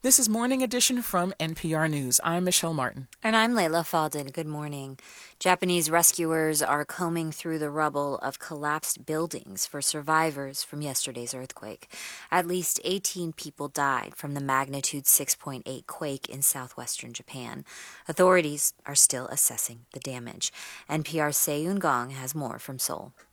This is Morning Edition from NPR News. I'm Michelle Martin. And I'm Layla Fadel. Good morning. Japanese rescuers are combing through the rubble of collapsed buildings for survivors from yesterday's earthquake. At least 18 people died from the magnitude 6.8 quake in southwestern Japan. Authorities are still assessing the damage. NPR's Seiyun Gong has more from Seoul.